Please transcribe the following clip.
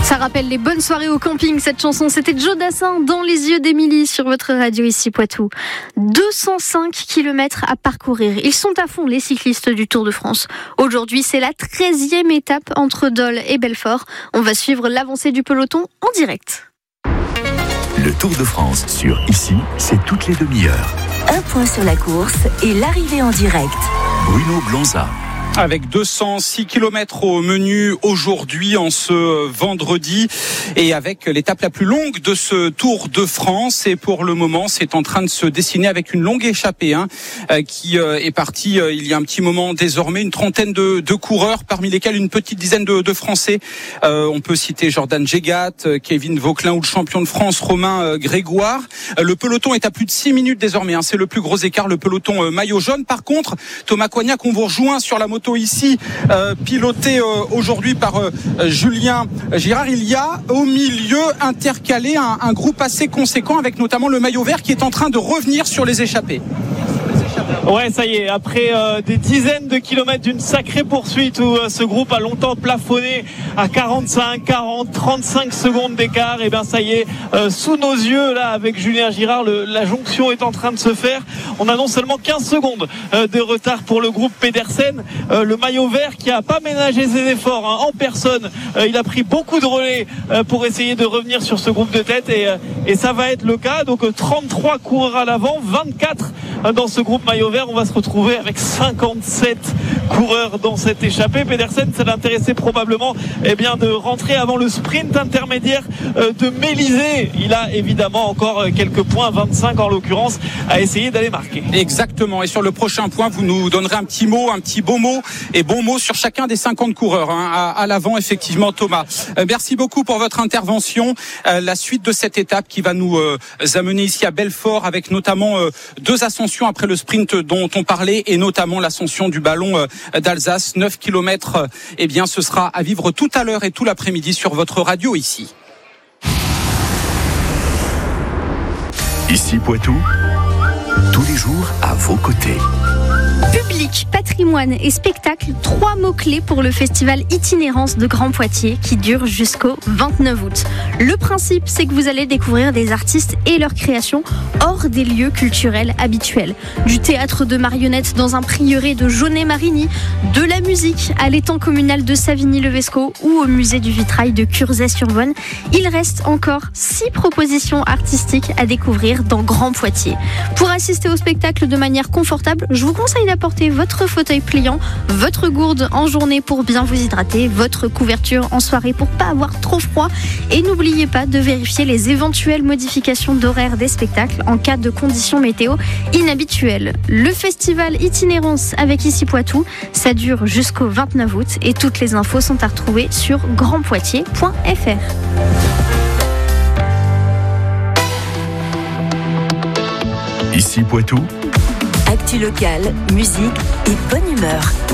Ça rappelle les bonnes soirées au camping, cette chanson. C'était Joe Dassin dans Les yeux d'Émilie sur votre radio ici Poitou. 205 km à parcourir. Ils sont à fond, les cyclistes du Tour de France. Aujourd'hui, c'est la 13e étape entre Dole et Belfort. On va suivre l'avancée du peloton en direct. Le Tour de France sur Ici, c'est toutes les demi-heures. Un point sur la course et l'arrivée en direct. Bruno Blanza. Avec 206 km au menu aujourd'hui en ce vendredi et avec l'étape la plus longue de ce Tour de France. Et pour le moment, c'est en train de se dessiner avec une longue échappée qui est partie il y a un petit moment désormais. Une trentaine de coureurs, parmi lesquels une petite dizaine de Français. On peut citer Jordan Gégat, Kevin Vauquelin ou le champion de France Romain Grégoire. Le peloton est à plus de 6 minutes désormais. C'est le plus gros écart, le peloton maillot jaune. Par contre, Thomas Coignac, on vous rejoint sur la moto ici, piloté aujourd'hui par Julien Girard. Il y a au milieu intercalé un groupe assez conséquent avec notamment le maillot vert qui est en train de revenir sur les échappées. Ouais, ça y est, après des dizaines de kilomètres d'une sacrée poursuite où ce groupe a longtemps plafonné à 45, 40, 35 secondes d'écart, et bien ça y est, sous nos yeux là avec Julien Girard, la jonction est en train de se faire. On a non seulement 15 secondes de retard pour le groupe Pedersen, le maillot vert qui a pas ménagé ses efforts en personne, il a pris beaucoup de relais pour essayer de revenir sur ce groupe de tête et ça va être le cas. Donc 33 coureurs à l'avant, 24 dans ce groupe maillot vert. On va se retrouver avec 57 coureurs dans cette échappée. Pedersen, ça l'intéressait probablement de rentrer avant le sprint intermédiaire de Mélisée. Il a évidemment encore quelques points, 25 en l'occurrence, à essayer d'aller marquer. Exactement. Et sur le prochain point, vous nous donnerez un petit mot, un petit beau mot et bon mot sur chacun des 50 coureurs à l'avant, effectivement, Thomas. Merci beaucoup pour votre intervention. La suite de cette étape qui va nous amener ici à Belfort avec notamment deux ascensions après le sprint dont on parlait et notamment l'ascension du ballon d'Alsace. 9 km, ce sera à vivre tout à l'heure et tout l'après-midi sur votre radio ici. Ici Poitou, tous les jours à vos côtés. Public, patrimoine et spectacle, 3 mots-clés pour le festival Itinérance de Grand Poitiers qui dure jusqu'au 29 août. Le principe, c'est que vous allez découvrir des artistes et leurs créations hors des lieux culturels habituels. Du théâtre de marionnettes dans un prieuré de Jaunet-Marigny, de la musique à l'étang communal de Savigny-le-Vesco ou au musée du vitrail de Curzay-sur-Vonne. Il reste encore 6 propositions artistiques à découvrir dans Grand Poitiers. Pour assister au spectacle de manière confortable, je vous conseille d'apporter votre fauteuil pliant, votre gourde en journée pour bien vous hydrater, votre couverture en soirée pour pas avoir trop froid et n'oubliez pas de vérifier les éventuelles modifications d'horaire des spectacles en cas de conditions météo inhabituelles. Le festival Itinérance avec Ici Poitou, ça dure jusqu'au 29 août et toutes les infos sont à retrouver sur grandpoitiers.fr. Ici Poitou. Actu locale, musique et bonne humeur.